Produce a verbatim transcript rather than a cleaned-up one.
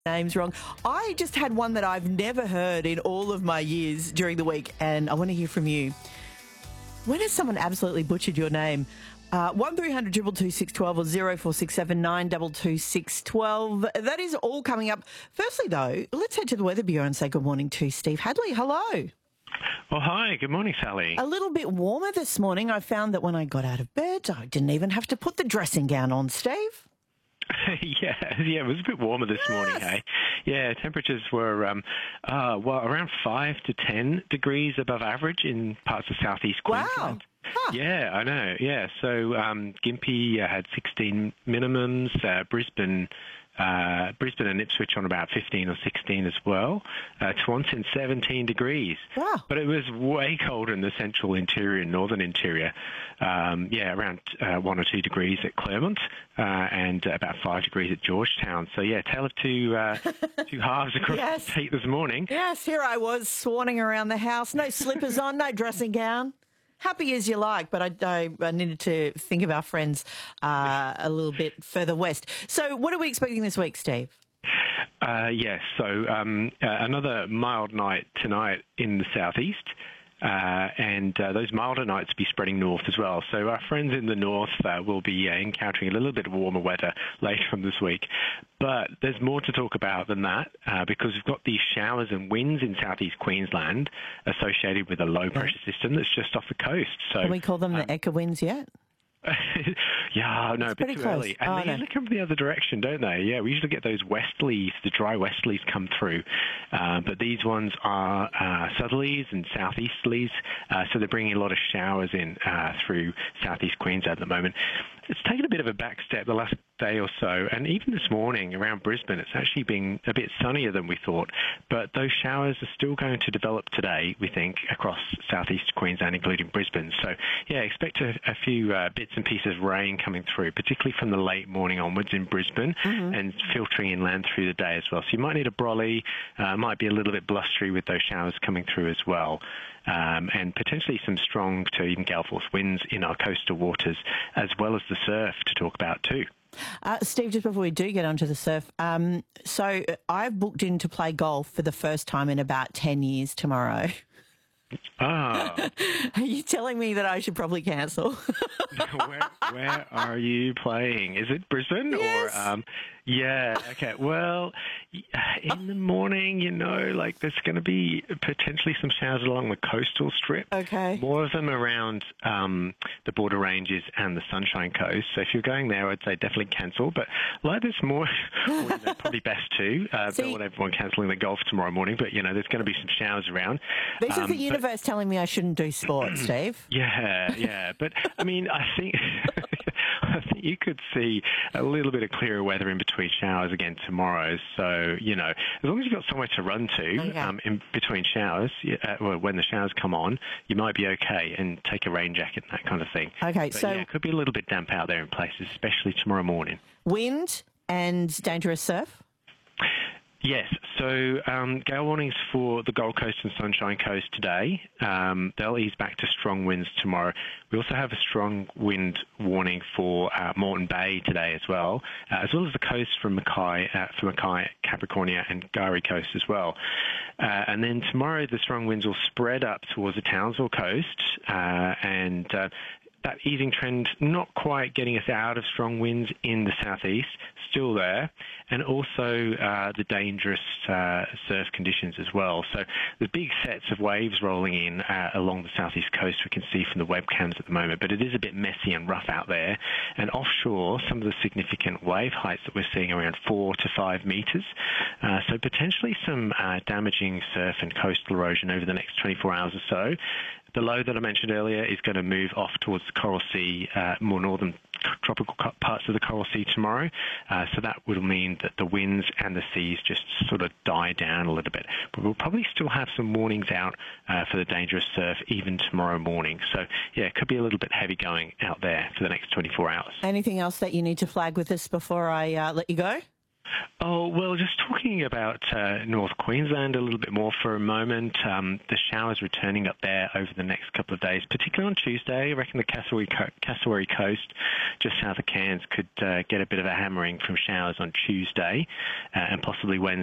names wrong. I just had one that I've never heard in all of my years during the week, and I want to hear from you. When has someone absolutely butchered your name? Uh, one three hundred two two two six one two or zero four six seven nine two two six one two. That is all coming up. Firstly, though, let's head to the Weather Bureau and say good morning to Steve Hadley. Hello. Well, hi. Good morning, Sally. A little bit warmer this morning. I found that when I got out of bed, I didn't even have to put the dressing gown on, Steve. yeah, yeah, it was a bit warmer this yes. morning, hey? Yeah, temperatures were um, uh, well around five to ten degrees above average in parts of southeast Queensland. Wow. Huh. Yeah, I know. Yeah, so um, Gympie uh, had sixteen minimums. Uh, Brisbane, uh, Brisbane and Ipswich on about fifteen or sixteen as well. Uh, Taunton seventeen degrees. Wow. But it was way colder in the central interior and northern interior. Um, yeah, around uh, one or two degrees at Claremont uh, and about five degrees at Georgetown. So yeah, tale of two uh, two halves across yes. the state this morning. Yes, here I was swanning around the house, no slippers on, no dressing gown. Happy as you like, but I, I, I needed to think of our friends uh, a little bit further west. So what are we expecting this week, Steve? Uh, yes, so um, uh, another mild night tonight in the southeast. Uh, and uh, those milder nights will be spreading north as well. So our friends in the north uh, will be uh, encountering a little bit of warmer weather later on this week. But there's more to talk about than that uh, because we've got these showers and winds in southeast Queensland associated with a low-pressure system that's just off the coast. So can we call them um, the Eka winds yet? yeah, no, it's a bit too close. early. And oh, they no. usually come from the other direction, don't they? Yeah, we usually get those westerlies, the dry westerlies come through. Uh, but these ones are uh, southerlies and southeasterlies, uh, so they're bringing a lot of showers in uh, through southeast Queensland at the moment. It's taken a bit of a back step the last day or so, and even this morning around Brisbane, it's actually been a bit sunnier than we thought. But those showers are still going to develop today, we think, across southeast Queensland, including Brisbane. So, yeah, expect a, a few uh, bits and pieces of rain coming through, particularly from the late morning onwards in Brisbane mm-hmm. and filtering inland through the day as well. So you might need a brolly, uh, might be a little bit blustery with those showers coming through as well. Um, and potentially some strong to even gale force winds in our coastal waters, as well as the surf to talk about too. Uh, Steve, just before we do get onto the surf, um, so I've booked in to play golf for the first time in about ten years tomorrow. Ah. Are you telling me that I should probably cancel? where, where are you playing? Is it Brisbane? Yes. Or, um, yeah, okay. Well, in the morning, you know, like there's going to be potentially some showers along the coastal strip. Okay. More of them around um, the Border Ranges and the Sunshine Coast. So if you're going there, I'd say definitely cancel. But like there's more, or, you know, probably best to. Uh, See, don't want everyone cancelling the golf tomorrow morning, but, you know, there's going to be some showers around. This um, is the universe but, telling me I shouldn't do sport, Steve. Yeah, yeah. But, I mean, I think... I think you could see a little bit of clearer weather in between showers again tomorrow. So, you know, as long as you've got somewhere to run to okay. um, in between showers, uh, well, when the showers come on, you might be okay and take a rain jacket and that kind of thing. Okay, but, so... yeah, it could be a little bit damp out there in places, especially tomorrow morning. Wind and dangerous surf? Yes, so um, gale warnings for the Gold Coast and Sunshine Coast today. Um, they'll ease back to strong winds tomorrow. We also have a strong wind warning for uh, Moreton Bay today as well, uh, as well as the coast from Mackay, uh, from Mackay, Capricornia and Gari Coast as well. Uh, and then tomorrow the strong winds will spread up towards the Townsville coast uh, and... Uh, that easing trend not quite getting us out of strong winds in the southeast, still there, and also uh, the dangerous uh, surf conditions as well. So the big sets of waves rolling in uh, along the southeast coast we can see from the webcams at the moment, but it is a bit messy and rough out there. And offshore, some of the significant wave heights that we're seeing around four to five metres. Uh, so potentially some uh, damaging surf and coastal erosion over the next twenty-four hours or so. The low that I mentioned earlier is going to move off towards the Coral Sea, uh, more northern tropical parts of the Coral Sea tomorrow. Uh, so that will mean that the winds and the seas just sort of die down a little bit. But we'll probably still have some warnings out uh, for the dangerous surf even tomorrow morning. So, yeah, it could be a little bit heavy going out there for the next twenty-four hours. Anything else that you need to flag with us before I uh, let you go? Oh, well, just talking about uh, North Queensland a little bit more for a moment. Um, the showers returning up there over the next couple of days, particularly on Tuesday. I reckon the Cassowary, Co- Cassowary Coast, just south of Cairns, could uh, get a bit of a hammering from showers on Tuesday uh, and possibly Wednesday.